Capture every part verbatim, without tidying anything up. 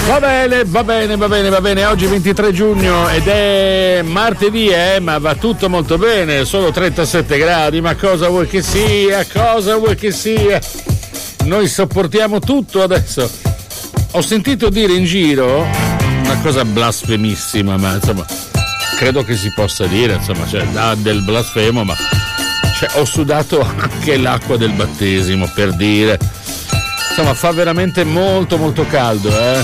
Va bene, va bene, va bene, va bene. Oggi ventitré giugno ed è martedì, eh, ma va tutto molto bene. Solo trentasette gradi, ma cosa vuoi che sia? Cosa vuoi che sia? Noi sopportiamo tutto adesso. Ho sentito dire in giro una cosa blasfemissima, ma insomma, credo che si possa dire, insomma, cioè, da del blasfemo, ma cioè, ho sudato anche l'acqua del battesimo, per dire. Insomma, fa veramente molto molto caldo, eh.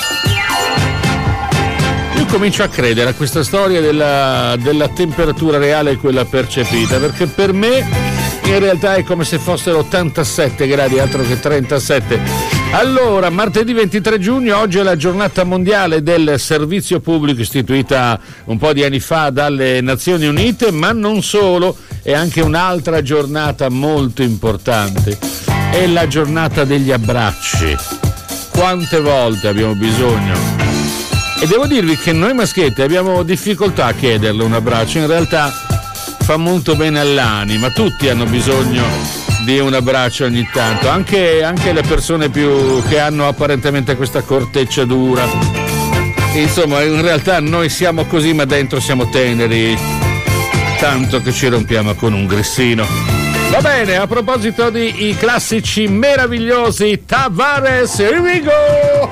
Io comincio a credere a questa storia della, della temperatura reale e quella percepita, perché per me in realtà è come se fossero ottantasette gradi, altro che trentasette. Allora, martedì ventitré giugno, oggi è la giornata mondiale del servizio pubblico, istituita un po' di anni fa dalle Nazioni Unite, ma non solo, è anche un'altra giornata molto importante, è la giornata degli abbracci. Quante volte abbiamo bisogno? E devo dirvi che noi maschietti abbiamo difficoltà a chiederle un abbraccio, in realtà fa molto bene all'anima, tutti hanno bisogno di un abbraccio ogni tanto, anche, anche le persone più che hanno apparentemente questa corteccia dura. Insomma, in realtà noi siamo così, ma dentro siamo teneri, tanto che ci rompiamo con un grissino. Va bene, a proposito di i classici meravigliosi Tavares, here we go!